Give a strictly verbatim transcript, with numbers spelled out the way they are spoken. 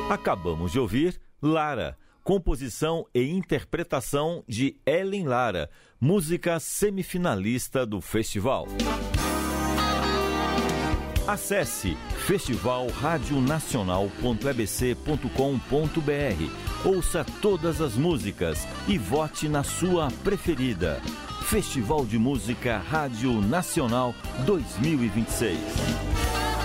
Acabamos de ouvir Lara, composição e interpretação de Ellen Lara, música semifinalista do festival. Acesse festival radio nacional ponto e b c ponto com ponto b r, ouça todas as músicas e vote na sua preferida. Festival de Música Rádio Nacional dois mil e vinte e seis.